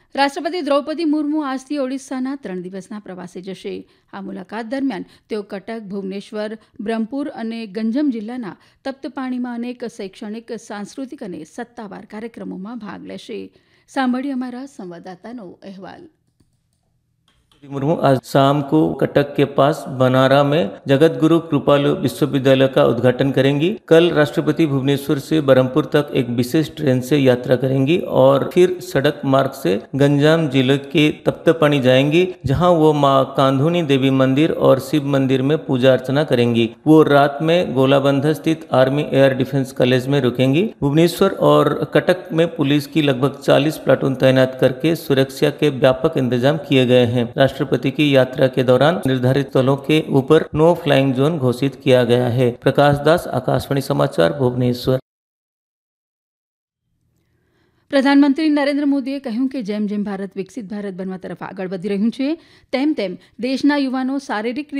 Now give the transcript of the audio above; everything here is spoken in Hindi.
રાષ્ટ્રપતિ દ્રૌપદી મુર્મુ આજથી ઓડિશાના 3 દિવસના પ્રવાસે જશે. આ મુલાકાત દરમિયાન તેઓ કટક, ભુવનેશ્વર, બ્રહ્મપુર અને ગંજમ જિલ્લાના તપ્તપાણીમાં અનેક શૈક્ષણિક, સાંસ્કૃતિક અને સત્તાવાર કાર્યક્રમોમાં ભાગ લેશે. સાંભળીએ અમારા સંવાદદાતાનો અહેવાલ. मुर्मू आज शाम को कटक के पास बनारा में जगत गुरु कृपालु विश्वविद्यालय का उद्घाटन करेंगी। कल राष्ट्रपति भुवनेश्वर से ब्रह्मपुर तक एक विशेष ट्रेन से यात्रा करेंगी और फिर सड़क मार्ग से गंजाम जिले के तप्तपानी जाएंगी, जहां वो मां कांधुनी देवी मंदिर और शिव मंदिर में पूजा अर्चना करेंगी। वो रात में गोलाबंधा स्थित आर्मी एयर डिफेंस कॉलेज में रुकेंगी। भुवनेश्वर और कटक में पुलिस की लगभग 40 प्लाटून तैनात करके सुरक्षा के व्यापक इंतजाम किए गए हैं। राष्ट्रपति की यात्रा के दौरान निर्धारित स्थलों के ऊपर नो फ्लाइंग जोन घोषित किया गया है। प्रकाश दास, आकाशवाणी समाचार, भुवनेश्वर। પ્રધાનમંત્રી નરેન્દ્ર મોદીએ કહ્યું કે જેમ જેમ ભારત વિકસિત ભારત બનવા તરફ આગળ વધી રહ્યું છે, તેમ તેમ દેશના યુવાનો શારીરિક